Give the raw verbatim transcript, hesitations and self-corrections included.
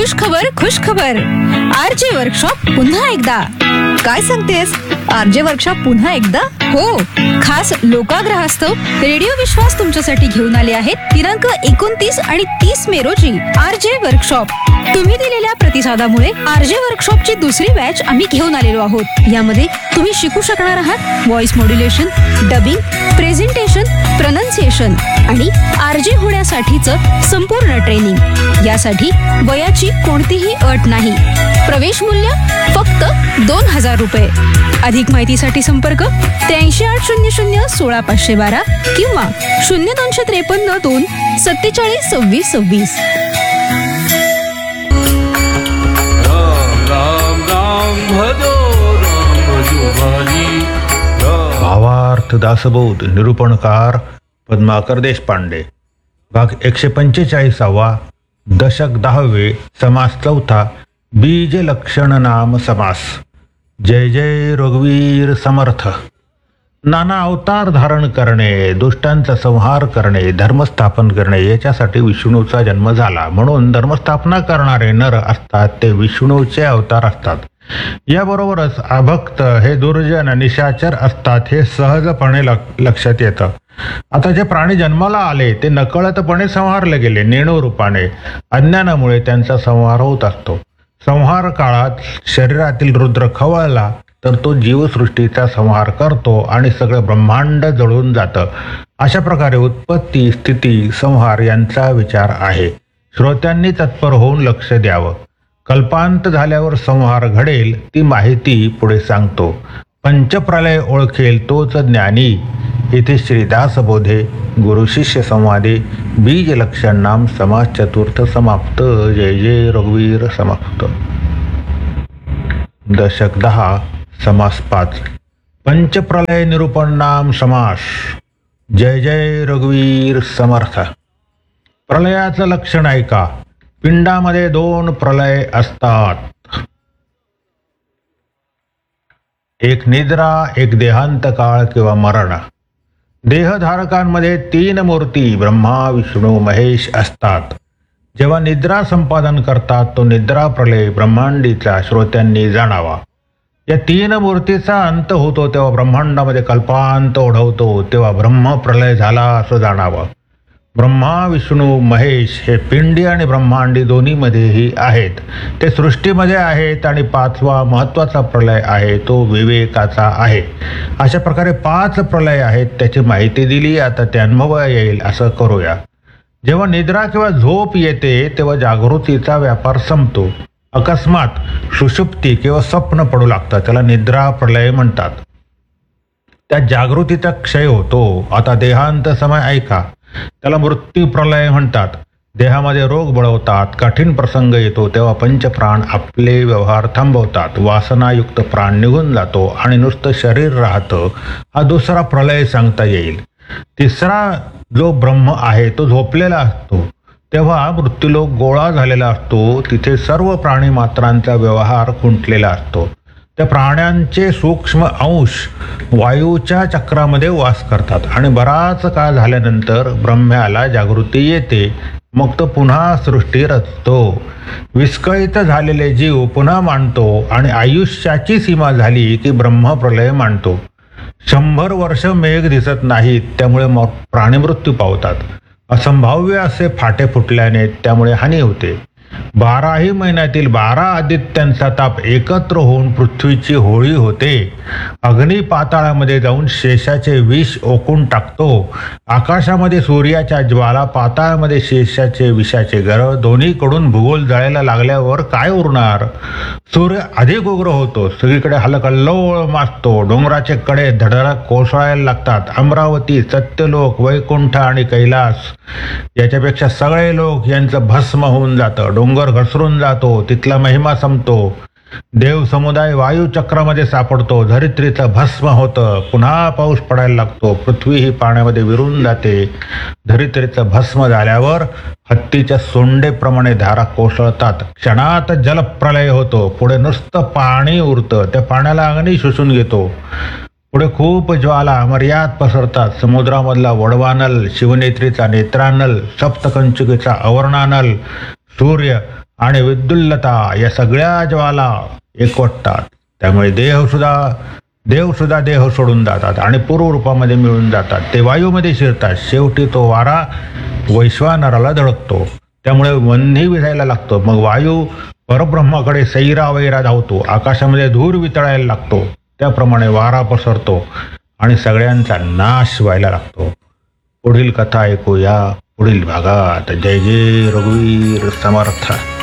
खुश खबर खुश खबर आरजे वर्कशॉप पुन्हा एकदा. काय सांगतेस? आरजे वर्कशॉप पुन्हा एकदा? हो, खास लोकाग्रहास्तव रेडिओ विश्वास तुमच्यासाठी घेऊन आले आहेत दिनांक एकोणतीस आणि तीस मे रोजी आरजे वर्कशॉप. तुम्ही दिलेल्या प्रतिसादामुळे आरजे वर्कशॉपची दुसरी बॅच आम्ही घेऊन आलेलो आहोत. यामध्ये तुम्ही शिकू शकणार आहात voice modulation, dubbing, presentation, pronunciation आणि आरजे होण्यासाठीचं संपूर्ण ट्रेनिंग. यासाठी वयाची कोणतीही अट नाही. प्रवेश मूल्य फक्त दोन हजार रुपये. अधिक माहितीसाठी संपर्क त्र्याऐंशी आठ शून्य शून्य सोळा पाचशे बारा किंवा शून्य दोनशे त्रेपन्न दोन सत्तेचाळीस सव्वीस सव्वीस. भावार्थ दासबोध निरूपणकार पद्माकर देशपांडे. भाग एकशे पंचेचाळीसावा. दशक दहावे. समास चौथा. बीज लक्षण नाम समास. जय जय रघुवीर समर्थ. नाना अवतार धारण करणे, दुष्टांचा संहार करणे, धर्मस्थापन करणे याच्यासाठी विष्णूचा जन्म झाला. म्हणून धर्मस्थापना करणारे नर असतात ते विष्णूचे अवतार असतात. याबरोबरच अभक्त हे दुर्जन निशाचर असतात हे सहजपणे लक्षात येतं. आता जे प्राणी जन्माला आले ते नकळतपणे संहारले गेले. नेणू रूपाने अज्ञानामुळे त्यांचा संहार होत असतो. संहार काळात शरीरातील रुद्र खवळला तर तो जीवसृष्टीचा संहार करतो आणि सगळं ब्रह्मांड जळून जातं. अशा प्रकारे उत्पत्ती, स्थिती, संहार यांचा विचार आहे. श्रोत्यांनी तत्पर होऊन लक्ष द्यावं. कल्पांत झाल्यावर संहार घडेल ती माहिती पुढे सांगतो. पंचप्रलय ओळखेल तोच ज्ञानी. इथे श्रीदास बोधे गुरु शिष्य संवादे बीज लक्षण नाम समास चतुर्थ समाप्त. जय जय रघुवीर समाप्त. दशक दहा. समास पाच. पंचप्रलय निरूपण नाम समास. जय जय रघुवीर समर्थ. प्रलयाचं लक्षण ऐका. पिंडामध्ये दोन प्रलय असतात. एक निद्रा, एक देहांत काळ किंवा मरण. देहधारकांमध्ये तीन मूर्ती ब्रह्मा, विष्णू, महेश असतात. जेव्हा निद्रा संपादन करतात तो निद्रा प्रलय ब्रह्मांडीचा श्रोत्यांनी जाणावा. या तीन मूर्तीचा अंत होतो तेव्हा ब्रह्मांडामध्ये कल्पांत ओढवतो तेव्हा ब्रह्मप्रलय झाला असं जाणावं. ब्रह्मा, विष्णू, महेश हे पिंडी आणि ब्रह्मांडी दोन्हीमध्येही आहेत. ते सृष्टीमध्ये आहेत आणि पाचवा महत्त्वाचा प्रलय आहे तो विवेकाचा आहे. अशा प्रकारे पाच प्रलय आहेत त्याची माहिती दिली. आता ते अनुभव येईल असं करूया. जेव्हा निद्रा किंवा झोप येते तेव्हा जागृतीचा व्यापार संपतो. अकस्मात सुषुप्ती किंवा स्वप्न पडू लागतं त्याला निद्रा प्रलय म्हणतात. त्या जागृतीचा क्षय होतो. आता देहांत समय ऐका. त्याला मृत्यू प्रलय म्हणतात. देहामध्ये रोग बळवतात, कठीण प्रसंग येतो तेव्हा पंचप्राण आपले व्यवहार थांबवतात. वासनायुक्त प्राण निघून जातो आणि नुसतं शरीर राहतं. हा दुसरा प्रलय सांगता येईल. तिसरा जो ब्रह्म आहे तो झोपलेला असतो तेव्हा मृत्यूलोक गोळा झालेला असतो. तिथे सर्व प्राणी मात्रांचा व्यवहार खुंटलेला असतो. त्या प्राण्यांचे सूक्ष्म अंश वायूच्या चक्रामध्ये वास करतात आणि बराच काळ झाल्यानंतर ब्रह्म्याला जागृती येते. मग तो पुन्हा सृष्टी रचतो. विस्कळीत झालेले जीव पुन्हा मांडतो आणि आयुष्याची सीमा झाली की ब्रह्मप्रलय मांडतो. शंभर वर्ष मेघ दिसत नाहीत त्यामुळे मग प्राणी मृत्यू पावतात. असंभाव्य असे फाटे फुटल्याने त्यामुळे हानी होते. बाराही महिन्यातील बारा आदित्यांचा ताप एकत्र होऊन पृथ्वीची होळी होते. अग्नी पाताळामध्ये जाऊन शेषाचे विष ओकून टाकतो. आकाशामध्ये सूर्याच्या ज्वाला, पाताळामध्ये शेषाचे विषाचे गरळ. दोन्हीकडून भूगोल जळायला लागल्यावर काय उरणार? सूर्य अधिक उग्र होतो. सगळीकडे हलकल्लोळ माजतो. डोंगराचे कडे धडधडक कोसळायला लागतात. अमरावती, सत्यलोक, वैकुंठ आणि कैलास याच्यापेक्षा सगळे लोक यांचं भस्म होऊन जातं. डोंगर घसरून जातो. तिथला महिमा संपतो. देव समुदाय वायुचक्रामध्ये सापडतो. धरित्रीचं भस्म होतं. पुन्हा पाऊस पडायला लागतो. पृथ्वी ही पाण्यामध्ये विरून जाते. धरित्रीचं भस्म झाल्यावर हत्तीच्या सोंडेप्रमाणे धारा कोसळतात. क्षणात जलप्रलय होतो. पुढे नुसतं पाणी उरतं. त्या पाण्याला अग्नी शोषून घेतो. पुढे खूप ज्वाला मर्याद पसरतात. समुद्रामधला वडवानल, शिवनेत्रीचा नेत्रानल, सप्तकंचुकीचा अवर्णानल, सूर्य आणि विद्युल्लता या सगळ्या ज्वाला एकवटतात. त्यामुळे देहसुद्धा देवसुद्धा देह सोडून जातात आणि पूर्व रूपामध्ये मिळून जातात. ते वायूमध्ये शिरतात. शेवटी तो वारा वैश्वानराला धडकतो. त्यामुळे वन्ही विझायला लागतं. मग वायू परब्रह्माकडे सैरा वैरा धावतो. आकाशामध्ये धूर वितळायला लागतो. त्याप्रमाणे वारा पसरतो आणि सगळ्यांचा नाश व्हायला लागतो. पुढील कथा ऐकूया पुढील भागात. जय जय रघुवीर समर्थ.